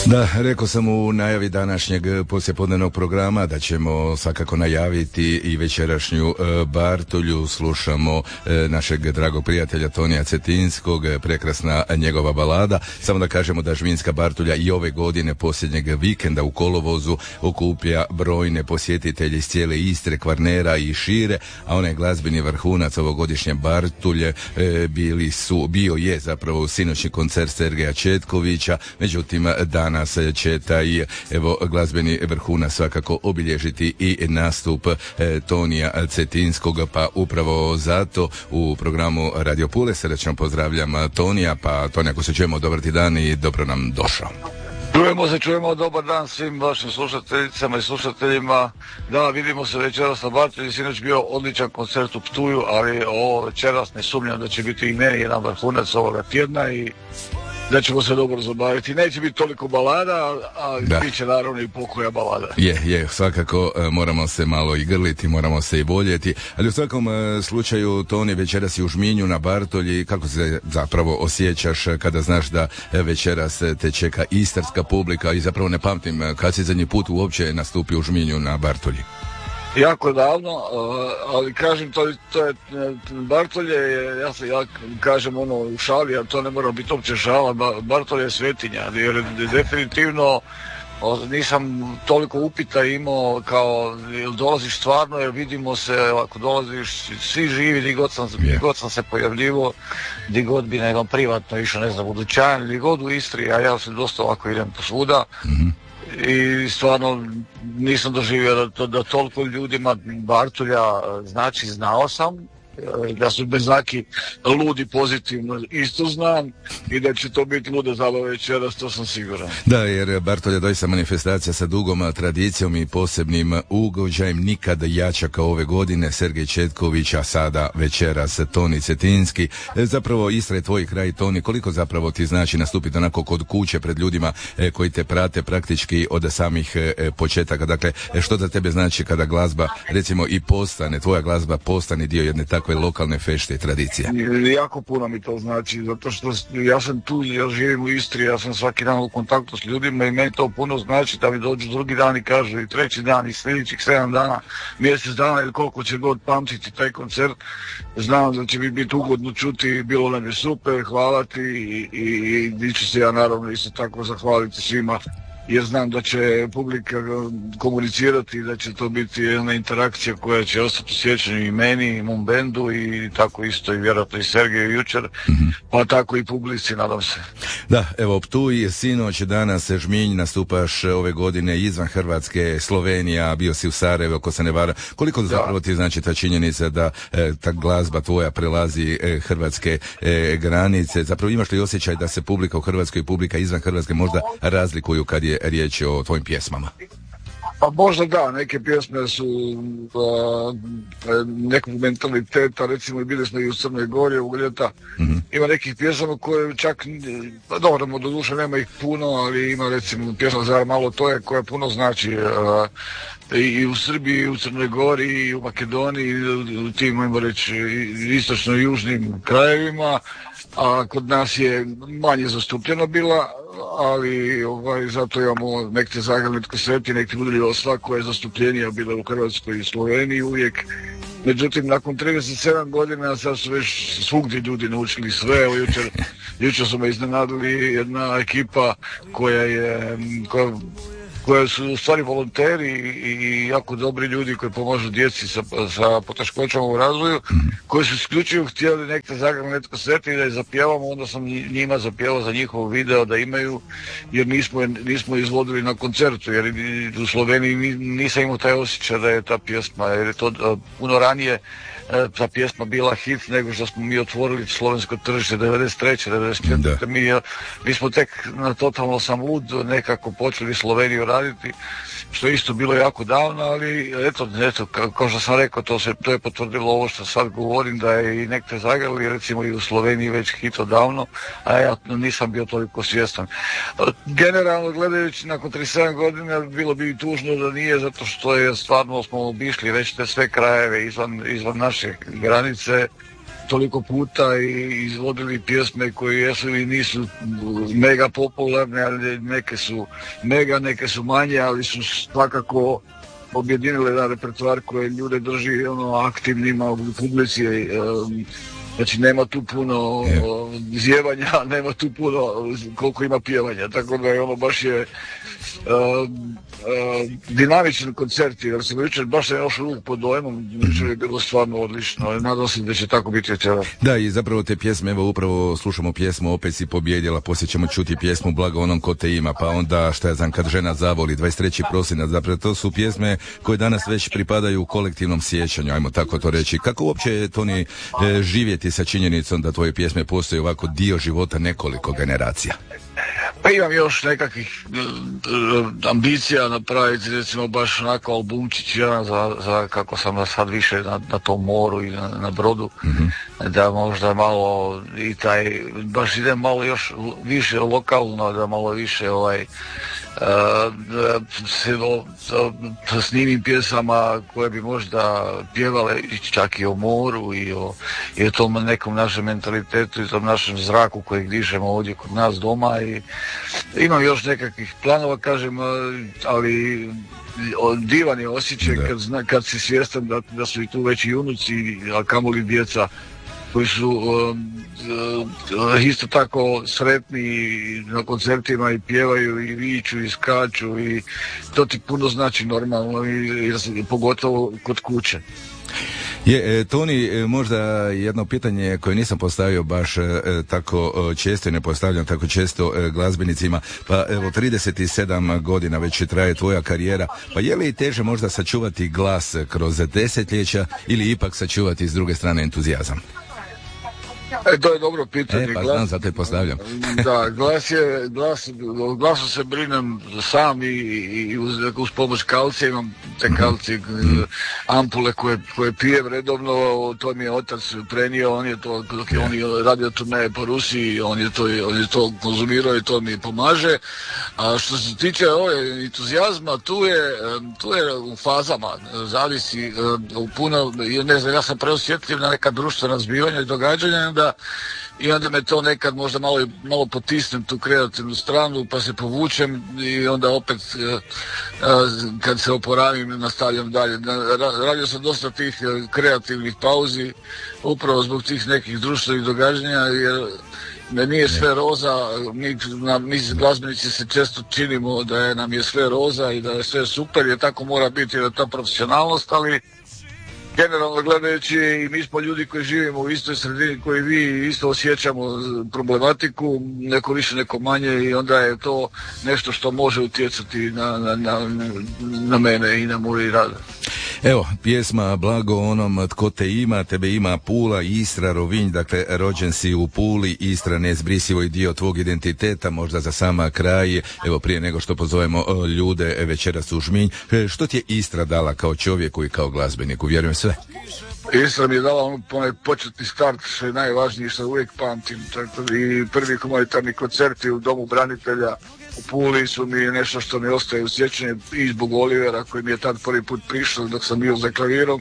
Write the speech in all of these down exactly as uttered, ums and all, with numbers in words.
Da, rekao sam u najavi današnjeg poslijepodnevnog programa da ćemo svakako najaviti i večerašnju e, Bartolju. Slušamo e, našeg dragog prijatelja Tonija Cetinskog, e, prekrasna njegova balada. Samo da kažemo da Žminska Bartolja i ove godine posljednjeg vikenda u kolovozu okuplja brojne posjetitelje iz cijele Istre, Kvarnera i šire, a onaj glazbeni vrhunac ovogodišnje Bartolje e, bili su, bio je zapravo sinoćni koncert Sergeja Četkovića, međutim danas će taj evo glazbeni vrhunac svakako obilježiti i nastup e, Tonija Cetinskog, pa upravo zato u programu Radio Pule srdečno pozdravljam Tonija. Pa Tonija, ako se čujemo, dobar ti dan i dobro nam došao. Čujemo se, čujemo, dobar dan svim vašim slušateljicama i slušateljima. Da, vidimo se večeras na Bartolji, sinoć bio odličan koncert u Ptuju, ali ovo večeras ne sumnjam da će biti i meni jedan vrhunac ovoga tjedna i da ćemo se dobro zabaviti. Neće biti toliko balada, ali bit će naravno i pokoja balada. Je, je, svakako moramo se malo i grliti, moramo se i boljeti, ali u svakom slučaju, Toni, večeras si u Žminju na Bartolji. Kako se zapravo osjećaš kada znaš da večeras te čeka istarska publika i zapravo ne pamtim kad si zadnji put uopće nastupio u Žminju na Bartolji? Jako davno, ali kažem, to, to je, Bartolje je, ja se ja kažem ono u šali, a to ne mora biti uopće šala, Bartolje je svetinja, jer definitivno nisam toliko upita imao kao jel dolaziš stvarno, jer vidimo se, ako dolaziš svi živi, di god sam, di god sam se pojavljivo, di god bi nekam privatno išao, ne znam, u dućan, di god u Istri, a ja se dosta ovako idem posvuda. Mm-hmm. I stvarno nisam doživio da, to, da toliko ljudima Bartolja znači, znao sam da su Beznaki ludi pozitivno, isto znam, i da će to biti luda zabava večeras, to sam siguran. Da, jer Bartolja doista manifestacija sa dugom tradicijom i posebnim ugođajem, nikad jača kao ove godine. Sergej Četković, a sada večeras Toni Cetinski. Zapravo Istra je tvoj kraj, Toni. Koliko zapravo ti znači nastupiti onako kod kuće pred ljudima e, koji te prate praktički od samih e, početaka? Dakle, što za tebe znači kada glazba, recimo, i postane, tvoja glazba postane dio jedne takve koje lokalne fešte i tradicije? Jako puno mi to znači, zato što ja sam tu, ja živim u Istri, ja sam svaki dan u kontaktu s ljudima i meni to puno znači da mi dođu drugi dan i kažu i treći dan i sljedećih sedam dana, mjesec dana ili koliko će god pamtiti taj koncert. Znam da će mi biti ugodno čuti, bilo nam je super, hvala ti i, i, i ću se ja naravno isto tako zahvaliti svima, jer znam da će publika komunicirati i da će to biti jedna interakcija koja će ostati u sjećanju i meni, i mom bendu, i tako isto i vjerojatno i Sergeju jučer, mm-hmm. pa tako i publici, nadam se. Da, evo, Ptuj, sinoć, danas Žminj, nastupaš ove godine izvan Hrvatske, Slovenija, bio si u Sarajevu, ako se ne vara. Koliko da. zapravo ti znači ta činjenica da e, ta glazba tvoja prelazi e, hrvatske e, granice? Zapravo imaš li osjećaj da se publika u Hrvatskoj i publika izvan Hrvatske možda razlikuju kad je riječ o tvojim pjesmama? Pa možda da, neke pjesme su uh, nekog mentaliteta, recimo bili smo i u Crnoj Gori u ljeta, mm-hmm. ima nekih pjesama koje čak, pa dobro, do duše nema ih puno, ali ima recimo pjesma za malo to je koja puno znači uh, i u Srbiji, i u Crnoj Gori, i u Makedoniji, i u tim, ajmo reći, istočno-južnim krajevima, a kod nas je manje zastupljeno bila, ali ovaj, zato imamo nekte zagrljitke sveti, nekte budili osva koja je zastupljenija bila u Hrvatskoj i Sloveniji uvijek. Međutim, nakon trideset sedam godina sad su već svugdje ljudi naučili sve. Evo, jučer, jučer su me iznenadili jedna ekipa koja je, koja, koja su u stvari volonteri i jako dobri ljudi koji pomažu djeci sa, sa poteškoćama u razvoju, koji su isključivo htjeli nekde zagrano netko sveti i da je zapjevamo, onda sam njima zapjevao za njihov video da imaju, jer nismo, nismo izvodili na koncertu, jer u Sloveniji nisam imao taj osjećaj da je ta pjesma, jer je to puno ranije ta pjesma bila hit nego što smo mi otvorili slovensko tržište devedeset treće devedeset četvrte Mi, mi smo tek na Totalno sam lud nekako počeli Sloveniju raditi, što je isto bilo jako davno, ali eto, eto kao što sam rekao, to, se, to je potvrdilo ovo što sad govorim, da je i nekte zagrali, recimo i u Sloveniji već hit odavno, a ja nisam bio toliko svjestan. Generalno gledajući, nakon trideset sedam godina bilo bi tužno da nije, zato što je stvarno smo obišli već te sve krajeve izvan, izvan naše granice toliko puta i izvodili pjesme koje jesu ili nisu mega popularne, ali neke su mega, neke su manje, ali su svakako objedinile jedan repertoar koje ljude drži ono, aktivnima u publici. Um, Znači nema tu puno izjevanja, nema tu puno koliko ima pjevanja, tako da je ono baš je uh, uh, dinamičan koncert, jer sam jučer baš sam još uvijek pod dojmom, jučer je bilo stvarno odlično, nadam se da će tako biti večera. Da, i zapravo te pjesme, evo upravo slušamo pjesmu Opet si pobjedila, poslije ćemo čuti pjesmu Blago onom ko te ima, pa onda šta ja znam, Kad žena zavoli, dvadeset treći prosinac, zapravo to su pjesme koje danas već pripadaju u kolektivnom sjećanju, ajmo tako to reći. Kako uopće, Toni, e, živjeti sa činjenicom da tvoje pjesme postoje ovako dio života nekoliko generacija? Pa imam još nekakvih uh, ambicija napraviti, recimo baš onako albumčić jedan za, za kako sam sad više na, na tom moru i na, na brodu, mm-hmm. da možda malo i taj, baš idem malo još više lokalno, da malo više ovaj Uh, se o snimim pjesama koje bi možda pjevale čak i o moru i o, i o tom nekom našem mentalitetu i tom našem zraku kojeg dišemo ovdje kod nas doma i imam još nekakvih planova, kažem, ali divan je osjećaj kad, zna, kad si svjestan da, da su i tu već i unuci, a kamoli djeca koji su um, uh, isto tako sretni na koncertima i pjevaju i viču i skaču i to ti puno znači normalno i, i pogotovo kod kuće. Je, e, Toni, e, možda jedno pitanje koje nisam postavio baš e, tako e, često i ne postavljam tako često e, glazbenicima, pa evo trideset sedam godina već traje tvoja karijera, pa je li teže možda sačuvati glas kroz desetljeća ili ipak sačuvati s druge strane entuzijazam? E, to je dobro pitanje. E, pa glas, znam, zato je postavljam. Da, glas je, glas, glasu se brinem sam i, i uz, uz pomoć kalcija, imam te kalci, mm-hmm. ampule koje, koje pijem redovno, to mi je otac prenio, on je to, dok je on je radio turneje po Rusiji, on je to, on je to konzumirao i to mi pomaže. A što se tiče ove entuzijazma, tu je, tu je u fazama, zavisi u puno, ne znam, ja sam preosjetljiv na neka društvena zbivanja i događanja, da i onda me to nekad možda malo, malo potisnem tu kreativnu stranu pa se povučem i onda opet kad se oporavim nastavljam dalje. Radio sam dosta tih kreativnih pauzi upravo zbog tih nekih društvenih događanja jer da nije sve roza, mi, mi glazbenici se često činimo da je, nam je sve roza i da je sve super jer tako mora biti jer je ta profesionalnost, ali generalno gledajući i mi smo ljudi koji živimo u istoj sredini koji vi isto osjećamo problematiku, neko više, neko manje i onda je to nešto što može utjecati na, na, na, na mene i na moj rad. Evo, pjesma Blago onom tko te ima, tebe ima Pula, Istra, Rovinj, dakle rođen si u Puli, Istra nezbrisivo i dio tvog identiteta, možda za sama kraj, evo prije nego što pozovemo ljude večeras u Žminj, što ti je Istra dala kao čovjeku i kao glazbeniku, vjerujem sve? Istra mi je dala ono onaj početni start što je najvažnije što uvijek pamtim, tako i prvi humanitarni koncerti u Domu branitelja u Puli su mi nešto što mi ostaje u sjećanju i zbog Olivera koji mi je tad prvi put prišao dok sam bio za klavirom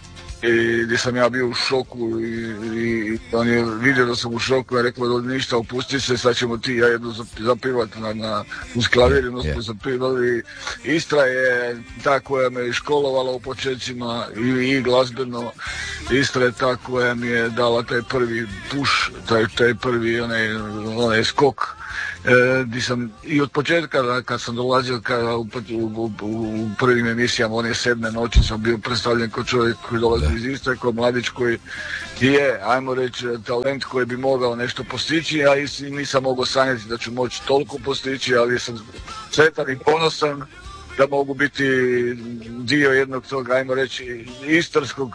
i gdje sam ja bio u šoku i, i on je vidio da sam u šoku i rekao da ništa, opusti se, sad ćemo ti ja jedno zapivati na, na, uz klavir, jedno smo zapivali. Istra je ta koja me je školovala u početcima i, i glazbeno. Istra je ta koja mi je dala taj prvi push, taj, taj prvi onaj, onaj skok. E, di sam i od početka kad sam dolazio kada, u, u, u prvim emisijama one sedme noći sam bio predstavljen kao čovjek koji dolazi iz Istre, kao mladić koji je, ajmo reći, talent koji bi mogao nešto postići, ja i nisam mogao sanjati da ću moći toliko postići, ali sam sretan i ponosan da mogu biti dio jednog tog, ajmo reći, istarskog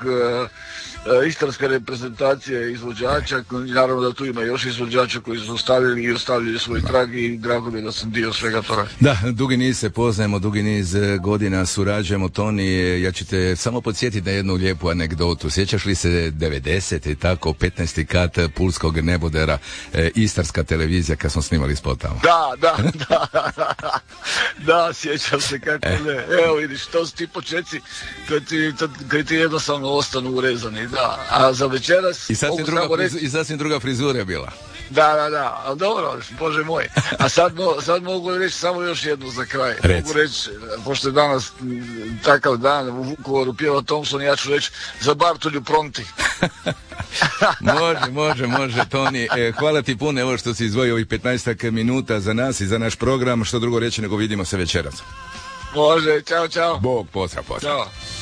istarske reprezentacije izvođača, naravno da tu ima još izvođača koji su ostavili i ostavili svoj trag i drago mi da sam dio svega toga. Da, dugi niz se poznajemo, dugi niz godina surađujemo, Toni, ja ću te samo podsjetiti na jednu lijepu anegdotu. Sjećaš li se devedeset i tako, petnaesti kat pulskog nebodera, e, istarska televizija kad smo snimali spotama? Da, da, da, da, da, sjećam se kako ne. Evo vidiš, to su ti početci koji ti, koji ti jednostavno ostanu urezani. da. A za večeras... I sasvim druga, frizu, reći... i sasvim druga frizura je bila. Da, da, da, ali dobro, Bože moj. A sad, mo, sad mogu reći samo još jednu za kraj. Reci. Mogu reći, pošto je danas takav dan, u Vukovaru pjeva Thompson, ja ću reći za Bartolju Pronti. Može, može, može, Toni. E, hvala ti puno, evo što si izdvojio ovih petnaestak minuta za nas i za naš program. Što drugo reći nego vidimo se večeras. Može, čao, čao. Bog, pozdrav, pozdrav. Ćao.